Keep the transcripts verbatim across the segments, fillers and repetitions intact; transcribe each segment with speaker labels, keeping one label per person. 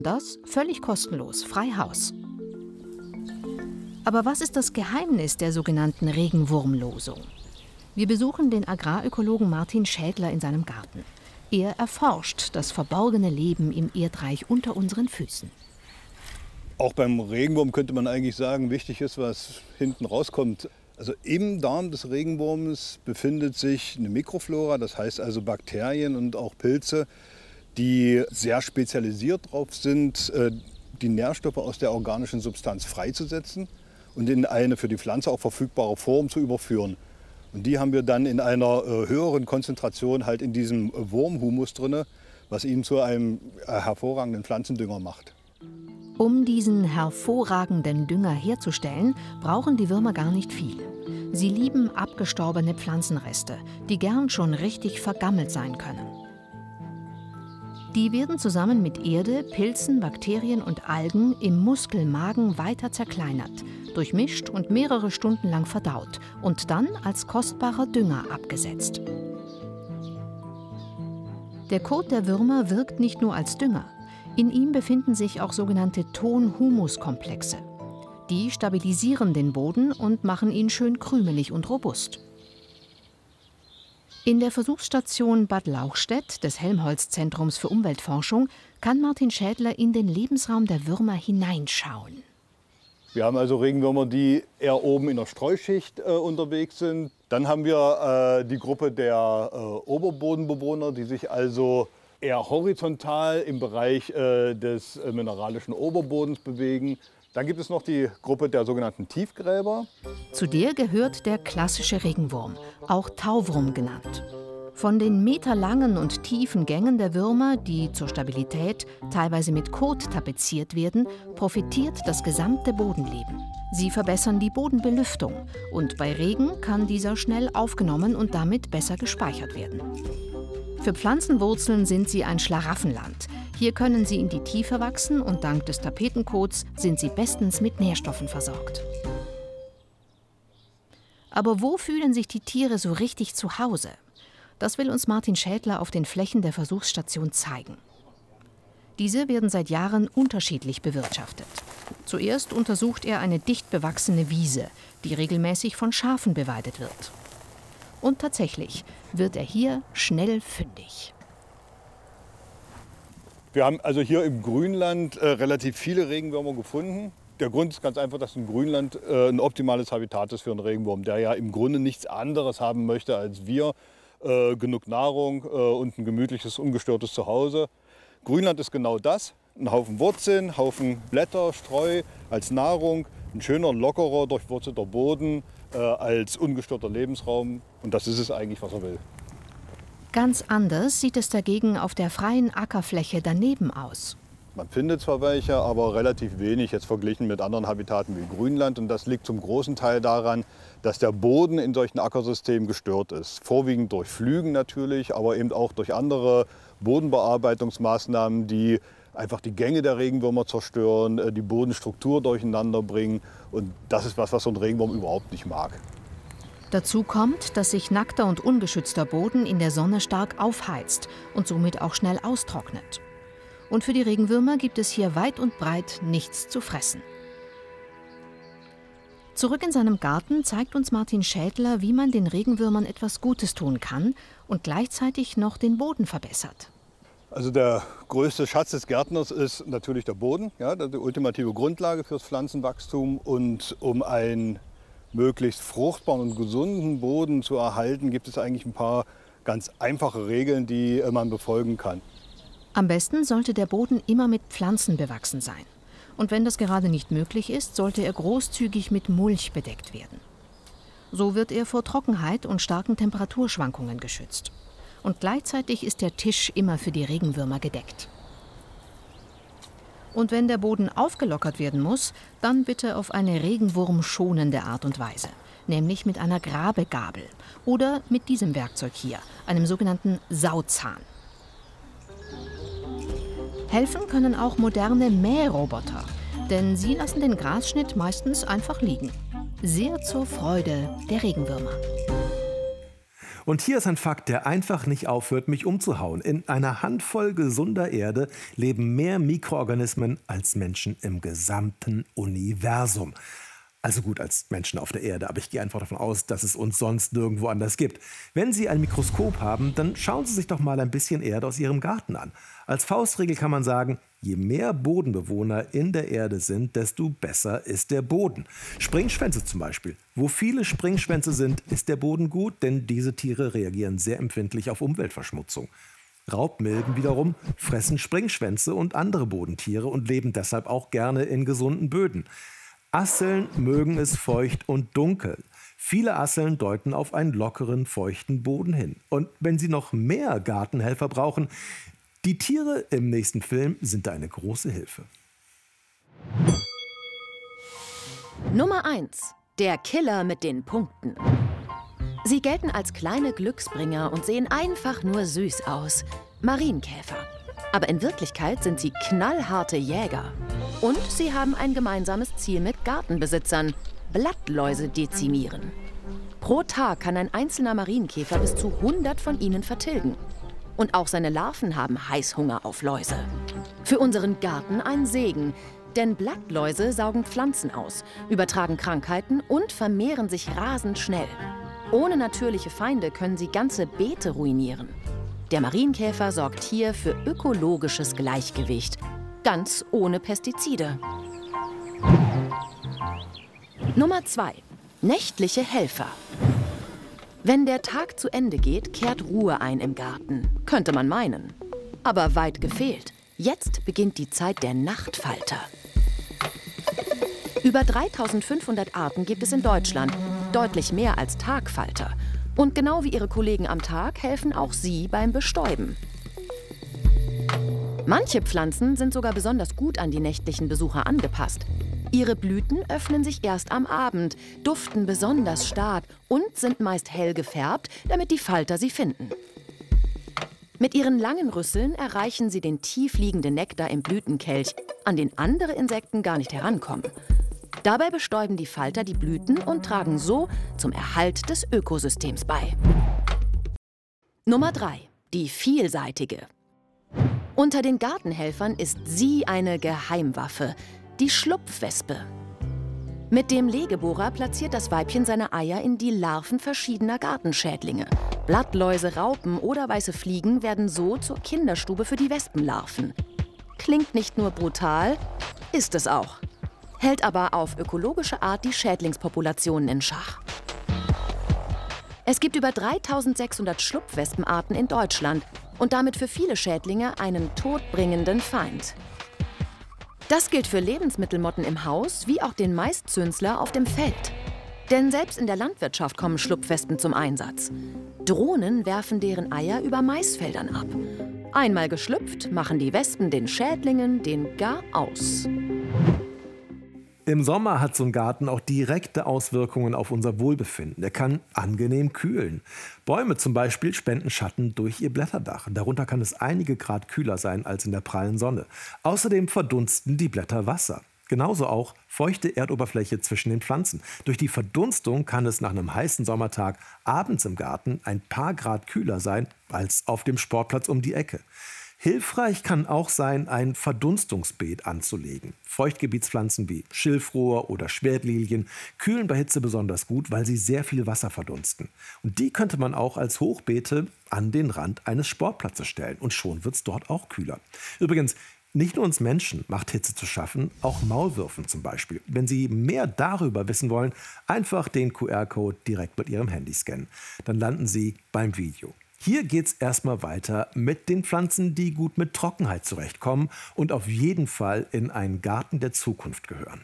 Speaker 1: Das völlig kostenlos, frei Haus. Aber was ist das Geheimnis der sogenannten Regenwurmlosung? Wir besuchen den Agrarökologen Martin Schädler in seinem Garten. Er erforscht das verborgene Leben im Erdreich unter unseren Füßen.
Speaker 2: Auch beim Regenwurm könnte man eigentlich sagen, wichtig ist, was hinten rauskommt. Also im Darm des Regenwurms befindet sich eine Mikroflora, das heißt also Bakterien und auch Pilze, die sehr spezialisiert darauf sind, die Nährstoffe aus der organischen Substanz freizusetzen und in eine für die Pflanze auch verfügbare Form zu überführen. Und die haben wir dann in einer höheren Konzentration halt in diesem Wurmhumus drin, was ihn zu einem hervorragenden Pflanzendünger macht.
Speaker 1: Um diesen hervorragenden Dünger herzustellen, brauchen die Würmer gar nicht viel. Sie lieben abgestorbene Pflanzenreste, die gern schon richtig vergammelt sein können. Die werden zusammen mit Erde, Pilzen, Bakterien und Algen im Muskelmagen weiter zerkleinert, durchmischt und mehrere Stunden lang verdaut und dann als kostbarer Dünger abgesetzt. Der Kot der Würmer wirkt nicht nur als Dünger. In ihm befinden sich auch sogenannte Ton-Humus-Komplexe. Die stabilisieren den Boden und machen ihn schön krümelig und robust. In der Versuchsstation Bad Lauchstädt des Helmholtz-Zentrums für Umweltforschung kann Martin Schädler in den Lebensraum der Würmer hineinschauen.
Speaker 2: Wir haben also Regenwürmer, die eher oben in der Streuschicht äh, unterwegs sind. Dann haben wir äh, die Gruppe der äh, Oberbodenbewohner, die sich also eher horizontal im Bereich äh, des äh, mineralischen Oberbodens bewegen. Dann gibt es noch die Gruppe der sogenannten Tiefgräber.
Speaker 1: Zu der gehört der klassische Regenwurm, auch Tauwurm genannt. Von den meterlangen und tiefen Gängen der Würmer, die zur Stabilität teilweise mit Kot tapeziert werden, profitiert das gesamte Bodenleben. Sie verbessern die Bodenbelüftung und bei Regen kann dieser schnell aufgenommen und damit besser gespeichert werden. Für Pflanzenwurzeln sind sie ein Schlaraffenland. Hier können sie in die Tiefe wachsen und dank des Tapetenkots sind sie bestens mit Nährstoffen versorgt. Aber wo fühlen sich die Tiere so richtig zu Hause? Das will uns Martin Schädler auf den Flächen der Versuchsstation zeigen. Diese werden seit Jahren unterschiedlich bewirtschaftet. Zuerst untersucht er eine dicht bewachsene Wiese, die regelmäßig von Schafen beweidet wird. Und tatsächlich wird er hier schnell fündig.
Speaker 2: Wir haben also hier im Grünland äh, relativ viele Regenwürmer gefunden. Der Grund ist ganz einfach, dass ein Grünland äh, ein optimales Habitat ist für einen Regenwurm, der ja im Grunde nichts anderes haben möchte als wir. Äh, genug Nahrung äh, und ein gemütliches, ungestörtes Zuhause. Grünland ist genau das. Ein Haufen Wurzeln, Haufen Blätter, Streu als Nahrung, ein schöner, lockerer, durchwurzelter Boden äh, als ungestörter Lebensraum. Und das ist es eigentlich, was er will.
Speaker 1: Ganz anders sieht es dagegen auf der freien Ackerfläche daneben aus.
Speaker 2: Man findet zwar welche, aber relativ wenig jetzt verglichen mit anderen Habitaten wie Grünland. Und das liegt zum großen Teil daran, dass der Boden in solchen Ackersystemen gestört ist. Vorwiegend durch Pflügen natürlich, aber eben auch durch andere Bodenbearbeitungsmaßnahmen, die einfach die Gänge der Regenwürmer zerstören, die Bodenstruktur durcheinander bringen. Und das ist was, was so ein Regenwurm überhaupt nicht mag.
Speaker 1: Dazu kommt, dass sich nackter und ungeschützter Boden in der Sonne stark aufheizt und somit auch schnell austrocknet. Und für die Regenwürmer gibt es hier weit und breit nichts zu fressen. Zurück in seinem Garten zeigt uns Martin Schädler, wie man den Regenwürmern etwas Gutes tun kann und gleichzeitig noch den Boden verbessert.
Speaker 2: Also der größte Schatz des Gärtners ist natürlich der Boden, ja, die ultimative Grundlage fürs Pflanzenwachstum. Und um ein möglichst fruchtbaren und gesunden Boden zu erhalten, gibt es eigentlich ein paar ganz einfache Regeln, die man befolgen kann.
Speaker 1: Am besten sollte der Boden immer mit Pflanzen bewachsen sein. Und wenn das gerade nicht möglich ist, sollte er großzügig mit Mulch bedeckt werden. So wird er vor Trockenheit und starken Temperaturschwankungen geschützt. Und gleichzeitig ist der Tisch immer für die Regenwürmer gedeckt. Und wenn der Boden aufgelockert werden muss, dann bitte auf eine regenwurmschonende Art und Weise, nämlich mit einer Grabegabel oder mit diesem Werkzeug hier, einem sogenannten Sauzahn. Helfen können auch moderne Mähroboter, denn sie lassen den Grasschnitt meistens einfach liegen. Sehr zur Freude der Regenwürmer.
Speaker 3: Und hier ist ein Fakt, der einfach nicht aufhört, mich umzuhauen. In einer Handvoll gesunder Erde leben mehr Mikroorganismen als Menschen im gesamten Universum. Also gut, als Menschen auf der Erde, aber ich gehe einfach davon aus, dass es uns sonst nirgendwo anders gibt. Wenn Sie ein Mikroskop haben, dann schauen Sie sich doch mal ein bisschen Erde aus Ihrem Garten an. Als Faustregel kann man sagen, je mehr Bodenbewohner in der Erde sind, desto besser ist der Boden. Springschwänze zum Beispiel. Wo viele Springschwänze sind, ist der Boden gut, denn diese Tiere reagieren sehr empfindlich auf Umweltverschmutzung. Raubmilben wiederum fressen Springschwänze und andere Bodentiere und leben deshalb auch gerne in gesunden Böden. Asseln mögen es feucht und dunkel. Viele Asseln deuten auf einen lockeren, feuchten Boden hin. Und wenn Sie noch mehr Gartenhelfer brauchen, die Tiere im nächsten Film sind da eine große Hilfe.
Speaker 1: Nummer eins. Der Killer mit den Punkten. Sie gelten als kleine Glücksbringer und sehen einfach nur süß aus. Marienkäfer. Aber in Wirklichkeit sind sie knallharte Jäger. Und sie haben ein gemeinsames Ziel mit Gartenbesitzern: Blattläuse dezimieren. Pro Tag kann ein einzelner Marienkäfer bis zu hundert von ihnen vertilgen. Und auch seine Larven haben Heißhunger auf Läuse. Für unseren Garten ein Segen, denn Blattläuse saugen Pflanzen aus, übertragen Krankheiten und vermehren sich rasend schnell. Ohne natürliche Feinde können sie ganze Beete ruinieren. Der Marienkäfer sorgt hier für ökologisches Gleichgewicht, ganz ohne Pestizide. Nummer zwei. Nächtliche Helfer. Wenn der Tag zu Ende geht, kehrt Ruhe ein im Garten, könnte man meinen. Aber weit gefehlt. Jetzt beginnt die Zeit der Nachtfalter. Über dreitausendfünfhundert Arten gibt es in Deutschland, deutlich mehr als Tagfalter. Und genau wie ihre Kollegen am Tag helfen auch sie beim Bestäuben. Manche Pflanzen sind sogar besonders gut an die nächtlichen Besucher angepasst. Ihre Blüten öffnen sich erst am Abend, duften besonders stark und sind meist hell gefärbt, damit die Falter sie finden. Mit ihren langen Rüsseln erreichen sie den tief liegenden Nektar im Blütenkelch, an den andere Insekten gar nicht herankommen. Dabei bestäuben die Falter die Blüten und tragen so zum Erhalt des Ökosystems bei. Nummer drei. Die vielseitige. Unter den Gartenhelfern ist sie eine Geheimwaffe, die Schlupfwespe. Mit dem Legebohrer platziert das Weibchen seine Eier in die Larven verschiedener Gartenschädlinge. Blattläuse, Raupen oder weiße Fliegen werden so zur Kinderstube für die Wespenlarven. Klingt nicht nur brutal, ist es auch. Hält aber auf ökologische Art die Schädlingspopulationen in Schach. Es gibt über dreitausendsechshundert Schlupfwespenarten in Deutschland und damit für viele Schädlinge einen todbringenden Feind. Das gilt für Lebensmittelmotten im Haus wie auch den Maiszünsler auf dem Feld. Denn selbst in der Landwirtschaft kommen Schlupfwespen zum Einsatz. Drohnen werfen deren Eier über Maisfeldern ab. Einmal geschlüpft, machen die Wespen den Schädlingen den gar aus.
Speaker 3: Im Sommer hat so ein Garten auch direkte Auswirkungen auf unser Wohlbefinden. Er kann angenehm kühlen. Bäume zum Beispiel spenden Schatten durch ihr Blätterdach. Darunter kann es einige Grad kühler sein als in der prallen Sonne. Außerdem verdunsten die Blätter Wasser. Genauso auch feuchte Erdoberfläche zwischen den Pflanzen. Durch die Verdunstung kann es nach einem heißen Sommertag abends im Garten ein paar Grad kühler sein als auf dem Sportplatz um die Ecke. Hilfreich kann auch sein, ein Verdunstungsbeet anzulegen. Feuchtgebietspflanzen wie Schilfrohr oder Schwertlilien kühlen bei Hitze besonders gut, weil sie sehr viel Wasser verdunsten. Und die könnte man auch als Hochbeete an den Rand eines Sportplatzes stellen. Und schon wird es dort auch kühler. Übrigens, nicht nur uns Menschen macht Hitze zu schaffen, auch Maulwürfen zum Beispiel. Wenn Sie mehr darüber wissen wollen, einfach den Q R-Code direkt mit Ihrem Handy scannen. Dann landen Sie beim Video. Hier geht es erstmal weiter mit den Pflanzen, die gut mit Trockenheit zurechtkommen und auf jeden Fall in einen Garten der Zukunft gehören.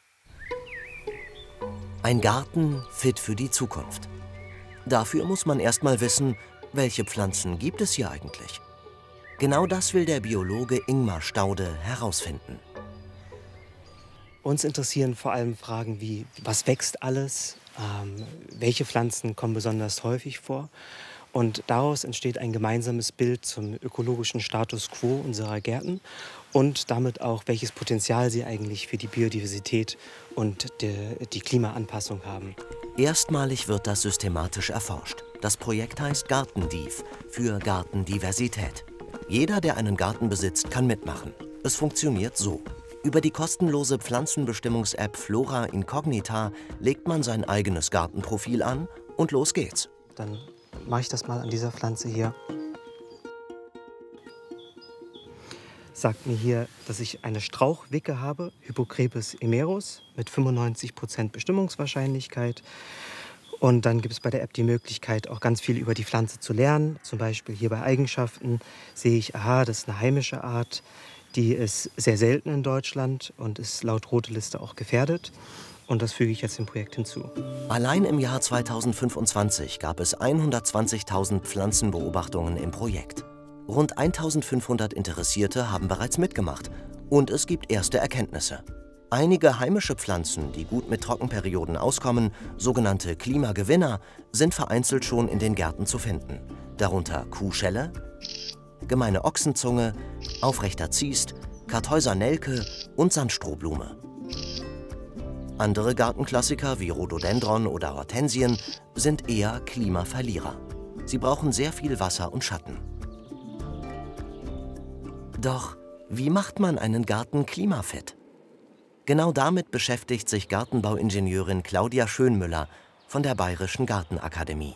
Speaker 4: Ein Garten fit für die Zukunft. Dafür muss man erstmal wissen, welche Pflanzen gibt es hier eigentlich. Genau das will der Biologe Ingmar Staude herausfinden.
Speaker 5: Uns interessieren vor allem Fragen wie, was wächst alles, ähm, welche Pflanzen kommen besonders häufig vor. Und daraus entsteht ein gemeinsames Bild zum ökologischen Status quo unserer Gärten und damit auch, welches Potenzial sie eigentlich für die Biodiversität und die, die Klimaanpassung haben.
Speaker 4: Erstmalig wird das systematisch erforscht. Das Projekt heißt Gartendiv für Gartendiversität. Jeder, der einen Garten besitzt, kann mitmachen. Es funktioniert so. Über die kostenlose Pflanzenbestimmungs-App Flora Incognita legt man sein eigenes Gartenprofil an und los geht's.
Speaker 5: Dann mache ich das mal an dieser Pflanze hier. Sagt mir hier, dass ich eine Strauchwicke habe, Hypocrepes emerus, mit fünfundneunzig Prozent Bestimmungswahrscheinlichkeit. Und dann gibt es bei der App die Möglichkeit, auch ganz viel über die Pflanze zu lernen. Zum Beispiel hier bei Eigenschaften sehe ich, aha, das ist eine heimische Art. Die ist sehr selten in Deutschland und ist laut Rote Liste auch gefährdet. Und das füge ich jetzt dem Projekt hinzu.
Speaker 4: Allein im Jahr zweitausendfünfundzwanzig gab es hundertzwanzigtausend Pflanzenbeobachtungen im Projekt. Rund eintausendfünfhundert Interessierte haben bereits mitgemacht. Und es gibt erste Erkenntnisse. Einige heimische Pflanzen, die gut mit Trockenperioden auskommen, sogenannte Klimagewinner, sind vereinzelt schon in den Gärten zu finden. Darunter Kuhschelle, gemeine Ochsenzunge, aufrechter Ziest, Kartäuser Nelke und Sandstrohblume. Andere Gartenklassiker wie Rhododendron oder Hortensien sind eher Klimaverlierer. Sie brauchen sehr viel Wasser und Schatten. Doch wie macht man einen Garten klimafit? Genau damit beschäftigt sich Gartenbauingenieurin Claudia Schönmüller von der Bayerischen Gartenakademie.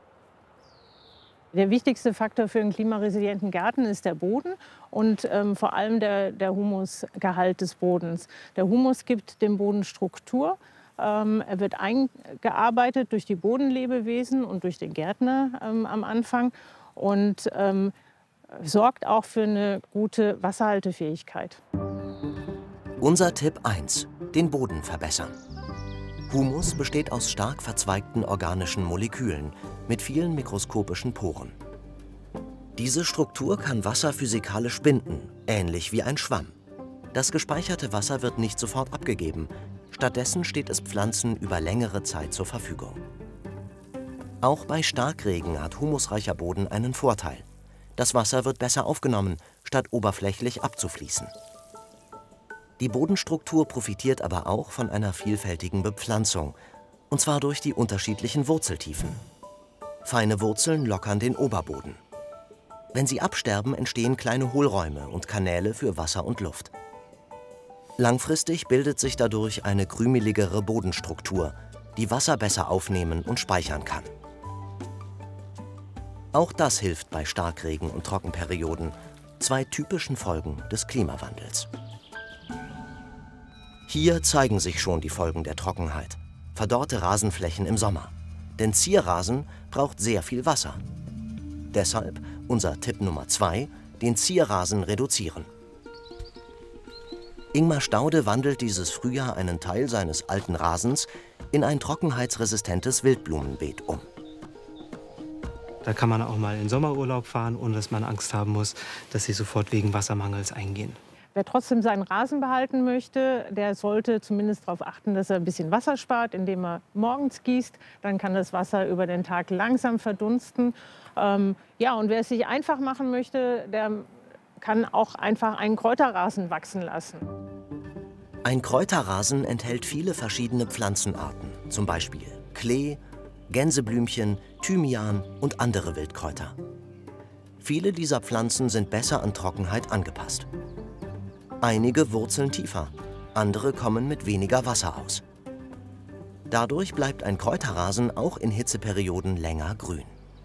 Speaker 6: Der wichtigste Faktor für einen klimaresilienten Garten ist der Boden und ähm, vor allem der, der Humusgehalt des Bodens. Der Humus gibt dem Boden Struktur. Ähm, er wird eingearbeitet durch die Bodenlebewesen und durch den Gärtner ähm, am Anfang und ähm, sorgt auch für eine gute Wasserhaltefähigkeit.
Speaker 4: Unser Tipp eins: Den Boden verbessern. Humus besteht aus stark verzweigten organischen Molekülen mit vielen mikroskopischen Poren. Diese Struktur kann Wasser physikalisch binden, ähnlich wie ein Schwamm. Das gespeicherte Wasser wird nicht sofort abgegeben, stattdessen steht es Pflanzen über längere Zeit zur Verfügung. Auch bei Starkregen hat humusreicher Boden einen Vorteil. Das Wasser wird besser aufgenommen, statt oberflächlich abzufließen. Die Bodenstruktur profitiert aber auch von einer vielfältigen Bepflanzung, und zwar durch die unterschiedlichen Wurzeltiefen. Feine Wurzeln lockern den Oberboden. Wenn sie absterben, entstehen kleine Hohlräume und Kanäle für Wasser und Luft. Langfristig bildet sich dadurch eine krümeligere Bodenstruktur, die Wasser besser aufnehmen und speichern kann. Auch das hilft bei Starkregen und Trockenperioden, zwei typischen Folgen des Klimawandels. Hier zeigen sich schon die Folgen der Trockenheit. Verdorrte Rasenflächen im Sommer. Denn Zierrasen braucht sehr viel Wasser. Deshalb unser Tipp Nummer zwei, den Zierrasen reduzieren. Ingmar Staude wandelt dieses Frühjahr einen Teil seines alten Rasens in ein trockenheitsresistentes Wildblumenbeet um.
Speaker 5: Da kann man auch mal in Sommerurlaub fahren, ohne dass man Angst haben muss, dass sie sofort wegen Wassermangels eingehen.
Speaker 6: Wer trotzdem seinen Rasen behalten möchte, der sollte zumindest darauf achten, dass er ein bisschen Wasser spart, indem er morgens gießt. Dann kann das Wasser über den Tag langsam verdunsten. Ähm, ja, und wer es sich einfach machen möchte, der kann auch einfach einen Kräuterrasen wachsen lassen.
Speaker 4: Ein Kräuterrasen enthält viele verschiedene Pflanzenarten, zum Beispiel Klee, Gänseblümchen, Thymian und andere Wildkräuter. Viele dieser Pflanzen sind besser an Trockenheit angepasst. Einige wurzeln tiefer, andere kommen mit weniger Wasser aus. Dadurch bleibt ein Kräuterrasen auch in Hitzeperioden länger grün.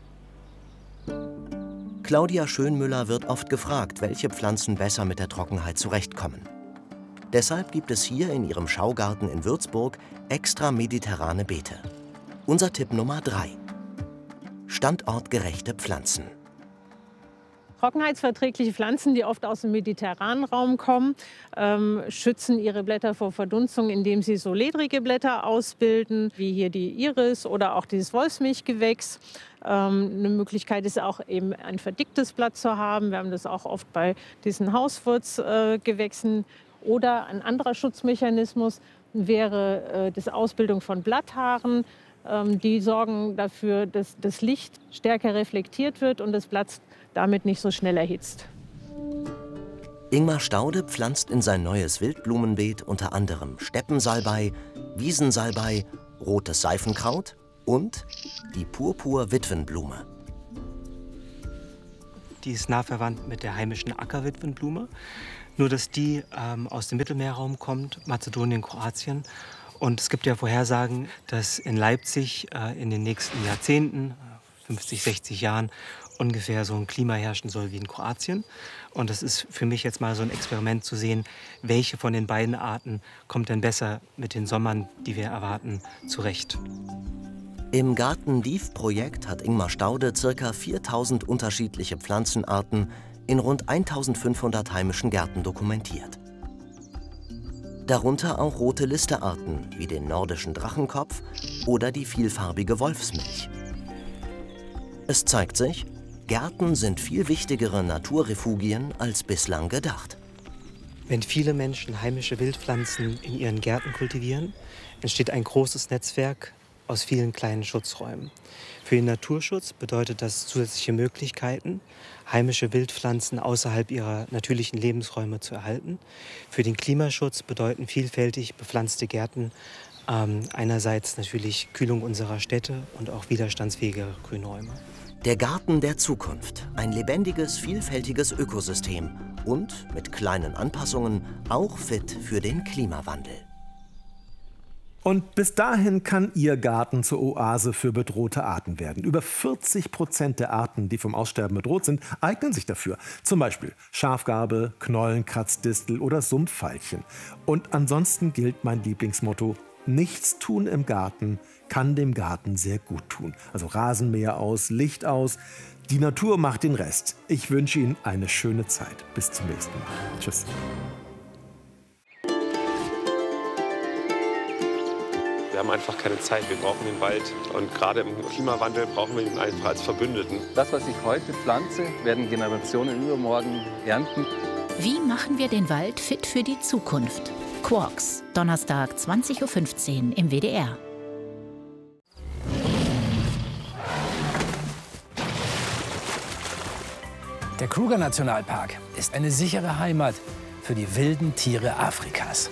Speaker 4: Claudia Schönmüller wird oft gefragt, welche Pflanzen besser mit der Trockenheit zurechtkommen. Deshalb gibt es hier in ihrem Schaugarten in Würzburg extra mediterrane Beete. Unser Tipp Nummer drei: Standortgerechte Pflanzen.
Speaker 6: Trockenheitsverträgliche Pflanzen, die oft aus dem mediterranen Raum kommen, ähm, schützen ihre Blätter vor Verdunstung, indem sie so ledrige Blätter ausbilden, wie hier die Iris oder auch dieses Wolfsmilchgewächs. Ähm, eine Möglichkeit ist auch eben ein verdicktes Blatt zu haben. Wir haben das auch oft bei diesen Hauswurzgewächsen. Äh, oder ein anderer Schutzmechanismus wäre äh, die Ausbildung von Blatthaaren. Ähm, die sorgen dafür, dass das Licht stärker reflektiert wird und das Blatt damit nicht so schnell erhitzt.
Speaker 4: Ingmar Staude pflanzt in sein neues Wildblumenbeet unter anderem Steppensalbei, Wiesensalbei, rotes Seifenkraut, und die Purpur-Witwenblume.
Speaker 5: Die ist nah verwandt mit der heimischen Ackerwitwenblume, nur dass die ähm, aus dem Mittelmeerraum kommt, Mazedonien, Kroatien. Und es gibt ja Vorhersagen, dass in Leipzig äh, in den nächsten Jahrzehnten, fünfzig, sechzig Jahren, ungefähr so ein Klima herrschen soll wie in Kroatien. Und das ist für mich jetzt mal so ein Experiment zu sehen, welche von den beiden Arten kommt denn besser mit den Sommern, die wir erwarten, zurecht.
Speaker 4: Im Garten-Dief-Projekt hat Ingmar Staude ca. viertausend unterschiedliche Pflanzenarten in rund eintausendfünfhundert heimischen Gärten dokumentiert. Darunter auch rote Listearten wie den nordischen Drachenkopf oder die vielfarbige Wolfsmilch. Es zeigt sich, Gärten sind viel wichtigere Naturrefugien als bislang gedacht.
Speaker 5: Wenn viele Menschen heimische Wildpflanzen in ihren Gärten kultivieren, entsteht ein großes Netzwerk aus vielen kleinen Schutzräumen. Für den Naturschutz bedeutet das zusätzliche Möglichkeiten, heimische Wildpflanzen außerhalb ihrer natürlichen Lebensräume zu erhalten. Für den Klimaschutz bedeuten vielfältig bepflanzte Gärten ähm, einerseits natürlich Kühlung unserer Städte und auch widerstandsfähige Grünräume.
Speaker 4: Der Garten der Zukunft, ein lebendiges, vielfältiges Ökosystem und mit kleinen Anpassungen auch fit für den Klimawandel.
Speaker 3: Und bis dahin kann Ihr Garten zur Oase für bedrohte Arten werden. Über vierzig Prozent der Arten, die vom Aussterben bedroht sind, eignen sich dafür. Zum Beispiel Schafgarbe, Knollenkratzdistel oder Sumpfveilchen. Und ansonsten gilt mein Lieblingsmotto: Nichts tun im Garten kann dem Garten sehr gut tun. Also Rasenmäher aus, Licht aus. Die Natur macht den Rest. Ich wünsche Ihnen eine schöne Zeit. Bis zum nächsten Mal. Tschüss.
Speaker 7: Wir haben einfach keine Zeit. Wir brauchen den Wald. Und gerade im Klimawandel brauchen wir ihn einfach als Verbündeten.
Speaker 8: Das, was ich heute pflanze, werden Generationen übermorgen ernten.
Speaker 9: Wie machen wir den Wald fit für die Zukunft? Quarks, Donnerstag zwanzig Uhr fünfzehn im W D R.
Speaker 10: Der Kruger-Nationalpark ist eine sichere Heimat für die wilden Tiere Afrikas.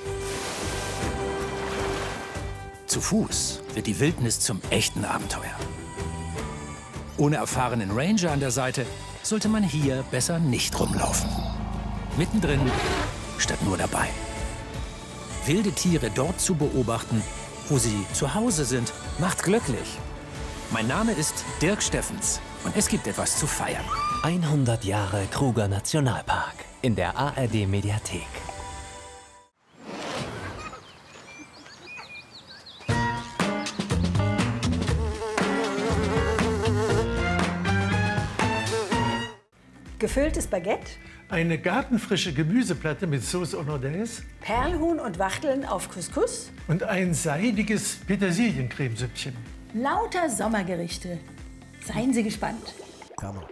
Speaker 10: Zu Fuß wird die Wildnis zum echten Abenteuer. Ohne erfahrenen Ranger an der Seite sollte man hier besser nicht rumlaufen. Mittendrin statt nur dabei. Wilde Tiere dort zu beobachten, wo sie zu Hause sind, macht glücklich. Mein Name ist Dirk Steffens und es gibt etwas zu feiern.
Speaker 11: hundert Jahre Kruger Nationalpark in der A R D Mediathek.
Speaker 12: Gefülltes Baguette,
Speaker 13: eine gartenfrische Gemüseplatte mit Sauce Hollandaise,
Speaker 12: Perlhuhn und Wachteln auf Couscous
Speaker 13: und ein seidiges Petersiliencremesüppchen.
Speaker 12: Lauter Sommergerichte. Seien Sie gespannt.
Speaker 11: Come on.